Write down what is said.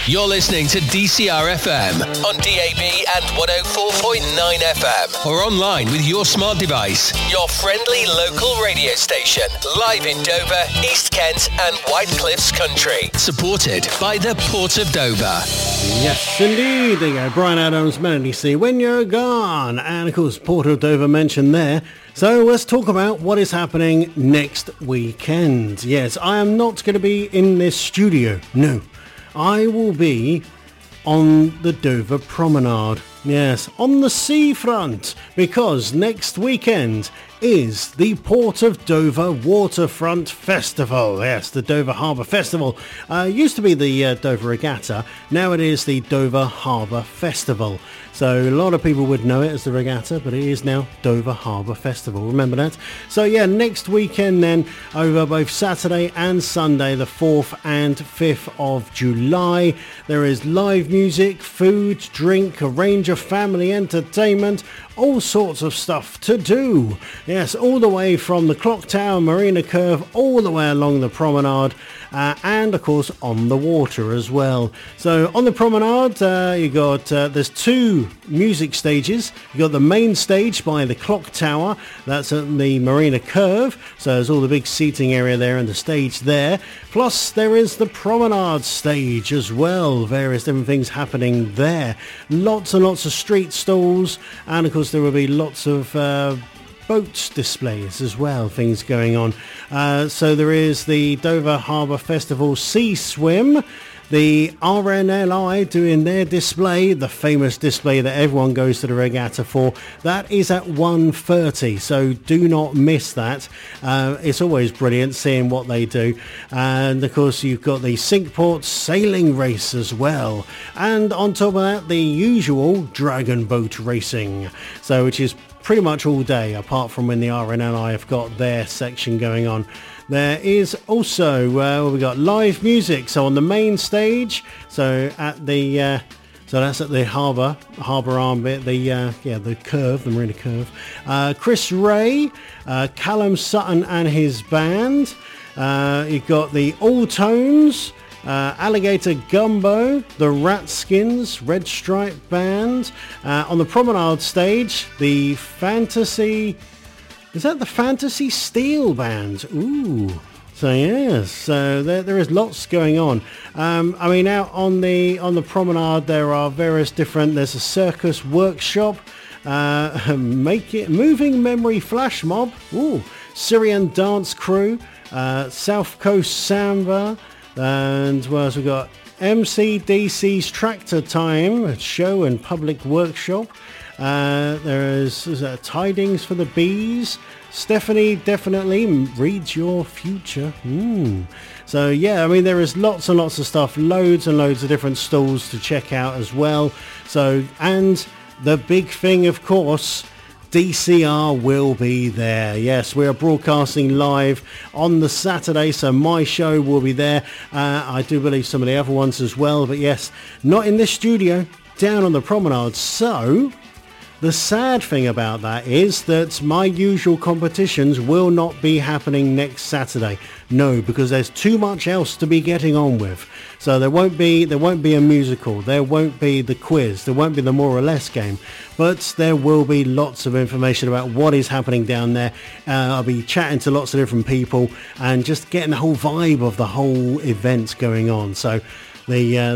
You're listening to DCR FM on DAB and 104.9 FM or online with your smart device. Your friendly local radio station, live in Dover, East Kent and White Cliffs Country. Supported by the Port of Dover. Yes, indeed. There you go. Brian Adams, Melody C. When You're Gone. And, of course, Port of Dover mentioned there. So let's talk about what is happening next weekend. Yes, I am not going to be in this studio. No. I will be on the Dover Promenade. Yes, on the seafront, because next weekend is the Port of Dover Waterfront Festival. Yes, the Dover Harbour Festival. Used to be the Dover Regatta. Now it is the Dover Harbour Festival. So a lot of people would know it as the Regatta, but it is now Dover Harbour Festival. Remember that? So yeah, next weekend then, over both Saturday and Sunday, the 4th and 5th of July, there is live music, food, drink, a range of family entertainment, all sorts of stuff to do. Yes, all the way from the Clock Tower, Marina Curve, all the way along the promenade, and of course on the water as well. So on the promenade, you got there's two music stages. You got the main stage by the Clock Tower. That's at the Marina Curve. So there's all the big seating area there and the stage there. Plus there is the promenade stage as well. Various different things happening there. Lots and lots of street stalls, and of course there will be lots of boat displays as well, things going on. So there is the Dover Harbour Festival Sea Swim, the RNLI doing their display, the famous display that everyone goes to the regatta for. That is at 1:30, so do not miss that. It's always brilliant seeing what they do. And of course you've got the Sinkport sailing race as well, and on top of that the usual dragon boat racing, so which is pretty much all day, apart from when the RNLI have got their section going on. There is also we got live music. So on the main stage, so at the so that's at the harbour arm bit, the curve, the Marina Curve. Chris Ray, Callum Sutton and his band. You've got the All Tones, Alligator Gumbo, the Ratskins, Red Stripe Band. On the promenade stage, the Fantasy... Is that the Fantasy Steel Band? Ooh. So yes, so there is lots going on. I mean, out on the promenade there are various different... There's a circus workshop, moving memory flash mob, ooh, Syrian dance crew, South Coast Samba, and what else we got? MCDC's Tractor Time show and public workshop. There is Tidings for the Bees. Stephanie definitely reads your future. So yeah, I mean there is lots and lots of stuff, loads and loads of different stalls to check out as well. So, and the big thing, of course, DCR will be there. Yes, we are broadcasting live on the Saturday, so my show will be there. I do believe some of the other ones as well, but yes, not in this studio, down on the promenade. So the sad thing about that is that my usual competitions will not be happening next Saturday. No, because there's too much else to be getting on with. So there won't be a musical, there won't be the quiz, there won't be the more or less game, but there will be lots of information about what is happening down there. I'll be chatting to lots of different people and just getting the whole vibe of the whole event going on. So the